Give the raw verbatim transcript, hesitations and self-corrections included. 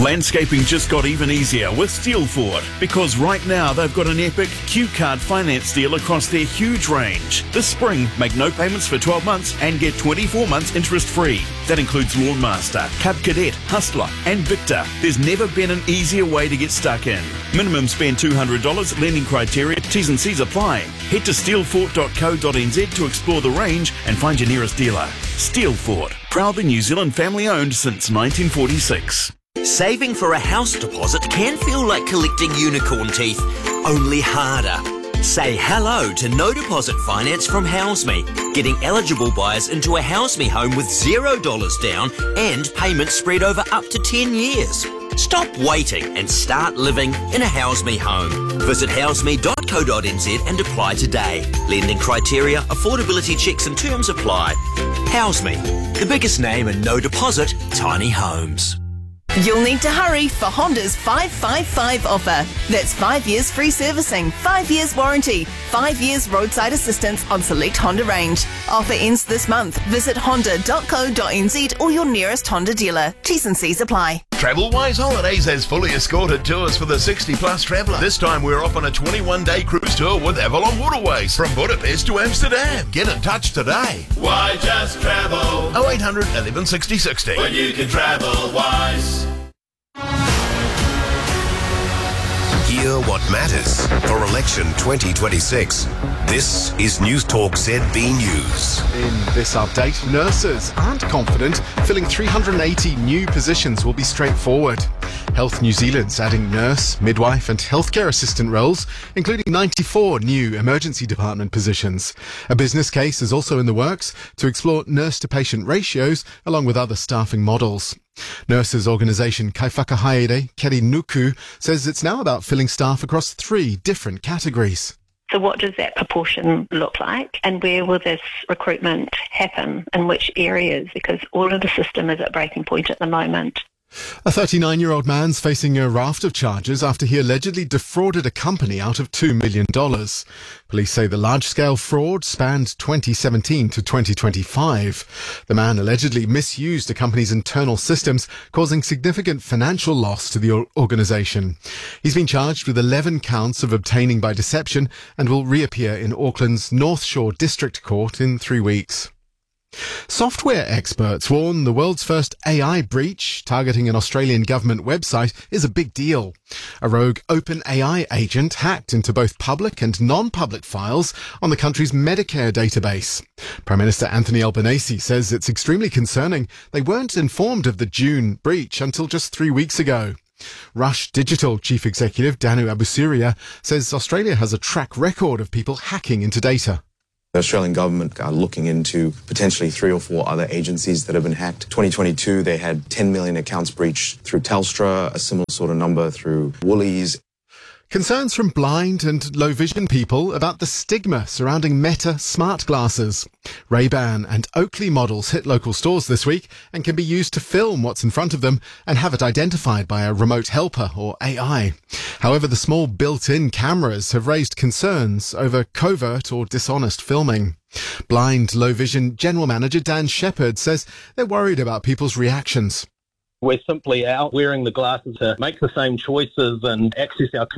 Landscaping just got even easier with Steelford, because right now they've got an epic Q-Card finance deal across their huge range. This spring, make no payments for twelve months and get twenty-four months interest-free. That includes Lawnmaster, Cub Cadet, Hustler and Victor. There's never been an easier way to get stuck in. Minimum spend two hundred dollars, lending criteria, T's and C's apply. Head to steelfort dot co dot n z to explore the range and find your nearest dealer. Steelford, proudly New Zealand family owned since nineteen forty-six. Saving for a house deposit can feel like collecting unicorn teeth, only harder. Say hello to no deposit finance from HouseMe, getting eligible buyers into a HouseMe home with zero dollars down and payments spread over up to ten years. Stop waiting and start living in a HouseMe home. Visit houseme dot co dot n z and apply today. Lending criteria, affordability checks and terms apply. HouseMe, the biggest name in no deposit tiny homes. You'll need to hurry for Honda's five five five offer. That's five years free servicing, five years warranty, five years roadside assistance on select Honda range. Offer ends this month. Visit honda dot co dot n z or your nearest Honda dealer. T's and C's apply. Travelwise Holidays has fully escorted tours for the sixty plus traveller. This time we're off on a twenty-one day cruise tour with Avalon Waterways from Budapest to Amsterdam. Get in touch today. Why just travel? oh eight hundred, eleven sixty, sixty. When you can travel wise. Hear what matters for election twenty twenty-six. This is News Talk Z B News. In this update, nurses aren't confident filling three hundred eighty new positions will be straightforward. Health New Zealand's adding nurse, midwife and healthcare assistant roles, including ninety-four new emergency department positions. A business case is also in the works to explore nurse-to-patient ratios along with other staffing models. Nurses organisation Kaifakahaere Kerinuku says it's now about filling staff across three different categories. So what does that proportion look like, and where will this recruitment happen, in which areas? Because all of the system is at breaking point at the moment. A thirty-nine-year-old man's facing a raft of charges after he allegedly defrauded a company out of two million dollars. Police say the large-scale fraud spanned twenty seventeen to twenty twenty-five. The man allegedly misused the company's internal systems, causing significant financial loss to the organisation. He's been charged with eleven counts of obtaining by deception and will reappear in Auckland's North Shore District Court in three weeks. Software experts warn the world's first A I breach targeting an Australian government website is a big deal. A rogue OpenAI agent hacked into both public and non-public files on the country's Medicare database. Prime Minister Anthony Albanese says it's extremely concerning. They weren't informed of the June breach until just three weeks ago. Rush Digital Chief Executive Danu Abusiria says Australia has a track record of people hacking into data. The Australian government are looking into potentially three or four other agencies that have been hacked. twenty twenty-two, they had ten million accounts breached through Telstra, a similar sort of number through Woolies. Concerns from blind and low vision people about the stigma surrounding Meta smart glasses. Ray-Ban and Oakley models hit local stores this week and can be used to film what's in front of them and have it identified by a remote helper or A I. However, the small built-in cameras have raised concerns over covert or dishonest filming. Blind Low Vision General Manager Dan Shepherd says they're worried about people's reactions. We're simply out wearing the glasses to make the same choices and access our